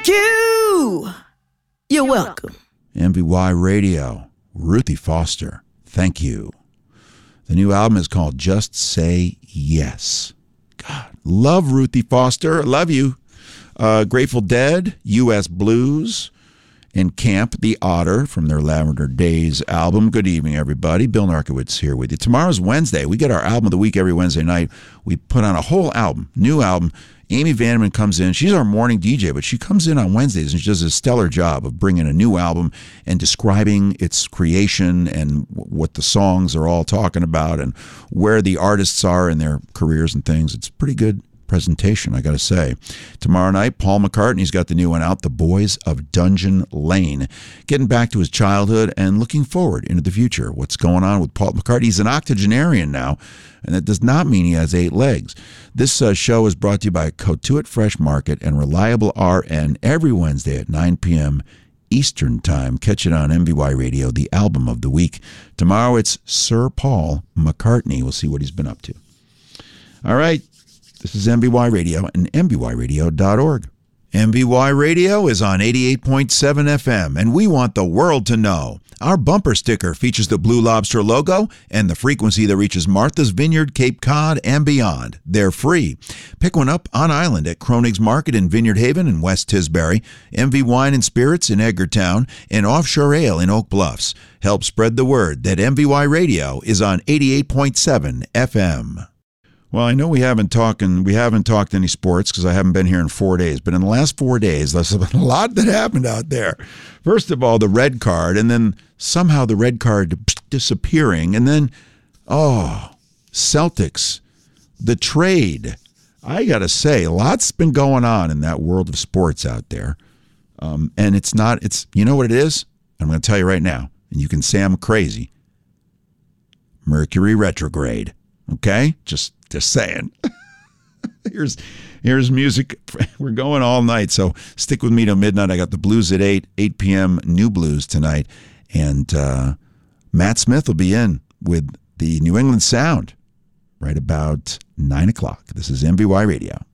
Q! You're welcome. MBY Radio, Ruthie Foster, thank you. The new album is called Just Say Yes. God, love Ruthie Foster. Love you. Grateful Dead, U.S. Blues, and Camp the Otter from their Lavender Days album. Good evening, everybody. Bill Narkowitz here with you. Tomorrow's Wednesday. We get our album of the week every Wednesday night. We put on a whole album, new album. Amy Vanderman comes in. She's our morning DJ, but she comes in on Wednesdays and she does a stellar job of bringing a new album and describing its creation and what the songs are all talking about and where the artists are in their careers and things. It's a pretty good presentation, I got to say. Tomorrow night, Paul McCartney's got the new one out, The Boys of Dungeon Lane. Getting back to his childhood and looking forward into the future. What's going on with Paul McCartney? He's an octogenarian now, and that does not mean he has 8 legs. This show is brought to you by Cotuit Fresh Market and Reliable RN every Wednesday at 9 p.m. Eastern Time. Catch it on MBY Radio, the album of the week. Tomorrow it's Sir Paul McCartney. We'll see what he's been up to. All right. This is MBY Radio and MBYRadio.org. MBY Radio is on 88.7 FM, and we want the world to know. Our bumper sticker features the Blue Lobster logo and the frequency that reaches Martha's Vineyard, Cape Cod, and beyond. They're free. Pick one up on island at Kronig's Market in Vineyard Haven and West Tisbury, MV Wine and Spirits in Edgartown, and Offshore Ale in Oak Bluffs. Help spread the word that MBY Radio is on 88.7 FM. Well, I know we haven't talked any sports because I haven't been here in 4 days. But in the last 4 days, there's been a lot that happened out there. First of all, the red card, and then somehow the red card disappearing. And then, Celtics, the trade. I got to say, lots been going on in that world of sports out there. And you know what it is? I'm going to tell you right now. And you can say I'm crazy. Mercury retrograde. Okay? Just saying. Here's music. We're going all night, so stick with me till midnight. I got the blues at 8 p.m. New Blues tonight. And Matt Smith will be in with the New England Sound right about 9 o'clock. This is MBY Radio.